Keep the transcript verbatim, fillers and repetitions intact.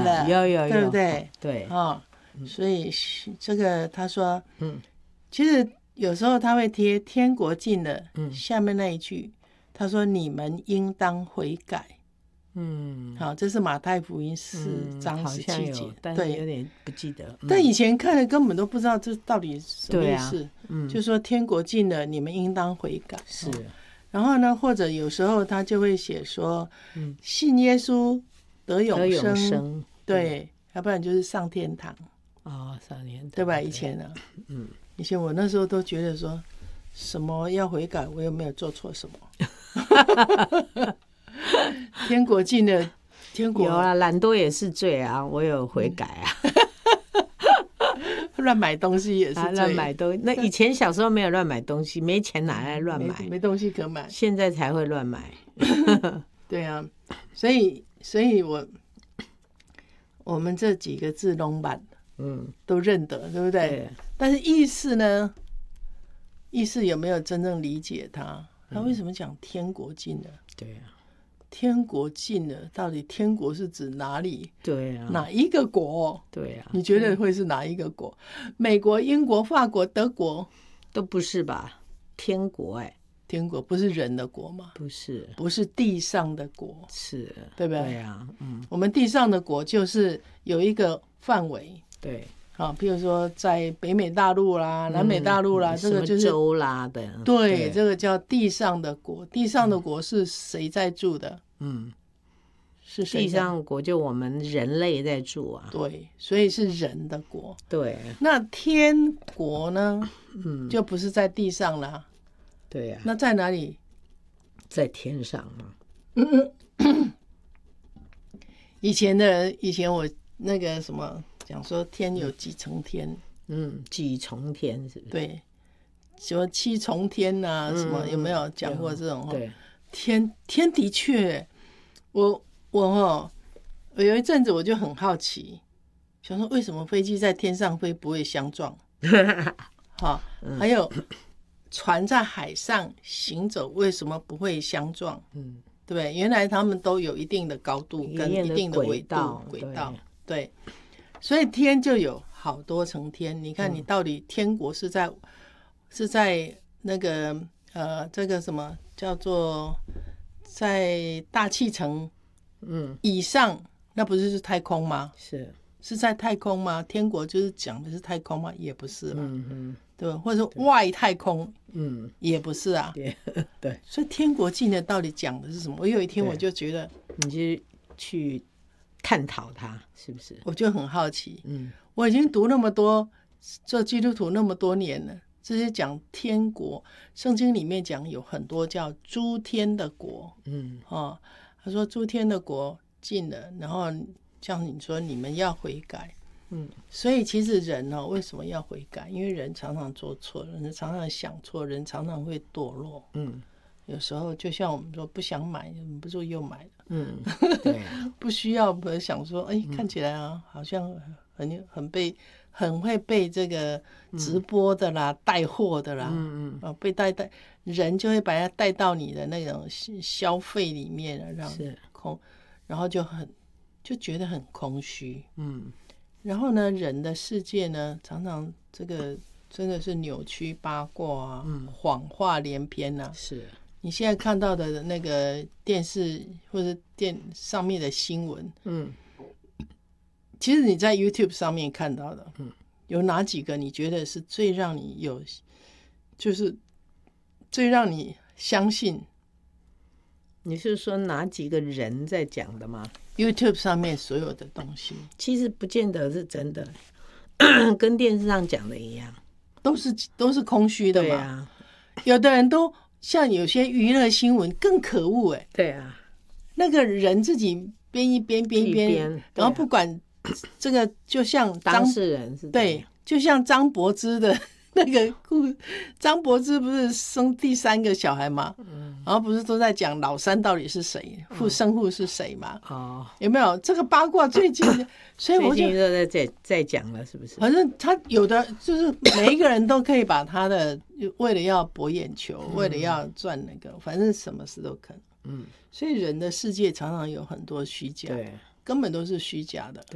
了， 有有有， 对不对？ 对， 哦，所以这个他说， 嗯， 其实有时候他会贴天国近了， 嗯， 下面那一句，他说你们应当悔改。 嗯， 好，这是马太福音四嗯章好像有十七节， 但是有对。 点不记得。嗯但以前看的根本都不知道这到底什么对啊意思， 嗯， 就说天国近了，你们应当悔改。 是， 然后呢，或者有时候他就会写说， 嗯， 信耶稣得永得生， 永生， 对，要不然就是上天堂， 哦，上天堂对吧？以前呢， 嗯， 以前我那时候都觉得说，什么要悔改，我又没有做错什么。天国近了，天国有啊，懒惰也是罪啊，我有悔改啊。 乱买东西也是啊， 罪， 乱买东西。那以前小时候没有乱买东西，没钱哪来乱买？ 没没东西可买， 现在才会乱买。 对啊，所以所以我我们这几个字拢版， 嗯， 都认得，对不对？ 对， 但是意思呢？意思有没有真正理解它？他为什么讲天国近了？ 对啊， 天国近了，到底天国是指哪里？ 对啊， 哪一个国？ 对啊， 你觉得会是哪一个国？美国、英国、法国、德国？ 都不是吧？天国哎、 天国不是人的国吗？ 不是， 不是地上的国， 是， 对不对？ 对啊，嗯， 我们地上的国就是有一个范围， 对， 啊，譬如说在北美大陆啦、南美大陆啦， 嗯这个就是什么州啦的， 对，这个叫地上的国。地上的国是谁在住的？ 嗯， 是谁在？ 地上国就我们人类在住啊， 对，所以是人的国。 对， 那天国呢？ 嗯， 就不是在地上啦。 对啊， 那在哪里？ 在天上嘛。 以前的以前我那个什么讲说天有几重天？ 嗯，几重天是不是？ 对，什么七重天呐、啊？什么有没有讲过这种？ 对， 天天的确，我我哦，我有一阵子我就很好奇，想说为什么飞机在天上飞不会相撞？好，还有船在海上行走为什么不会相撞？ 嗯， 对不对？原来他们都有一定的高度跟一定的纬度轨道，对，所以天就有好多层天。你看，你到底天国是在、嗯、是在那个呃这个什么叫做在大气层嗯以上，那不是是太空吗？ 是是在太空吗？天国就是讲的是太空吗？也不是嘛， 嗯嗯， 对吧？或者说外太空， 嗯， 也不是啊， 对。 所以天国近的到底讲的是什么？我有一天我就觉得， 你就去探讨它，是不是？ 我就很好奇。 嗯， 我已经读那么多，做基督徒那么多年了，这些讲天国，圣经里面讲有很多叫诸天的国。嗯，哦，他说诸天的国近了，然后像你说你们要悔改。嗯，所以其实人呢、哦，为什么要悔改？因为人常常做错，人常常想错，人常常会堕落。嗯，有时候就像我们说不想买，不是又买了。嗯，对、啊，不需要想说，哎，看起来啊，好像很很被很会被这个直播的啦、嗯、带货的啦，嗯嗯，啊，被带带人就会把它带到你的那种消费里面，让空，然后就很就觉得很空虚。嗯。然后呢，人的世界呢，常常这个真的是扭曲八卦啊，嗯、谎话连篇啊。是，你现在看到的那个电视或者电上面的新闻，嗯，其实你在 YouTube 上面看到的，嗯，有哪几个你觉得是最让你有，就是最让你相信？ 你是说哪几个人在讲的吗？ YouTube 上面所有的东西其实不见得是真的，跟电视上讲的一样， 都是都是空虚的嘛。 对啊， 有的人都像有些娱乐新闻更可恶哎、欸。 对啊， 那个人自己编一编编一编，啊、然后不管这个，就像当事人是对，就像张柏芝的。那个故张柏芝不是生第三个小孩吗？嗯，然后不是都在讲老三到底是谁，父生父是谁吗？哦，有没有这个八卦最近？所以我就在在在讲了，是不是？ 反正他有的就是每一个人都可以把他的为了要博眼球，嗯、为了要赚那个，反正什么事都可能。嗯，所以人的世界常常有很多虚假，对，根本都是虚假的。